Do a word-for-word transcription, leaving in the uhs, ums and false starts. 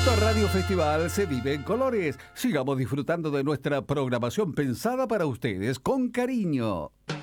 Junto a Radio Festival se vive en colores. Sigamos disfrutando de nuestra programación pensada para ustedes con cariño.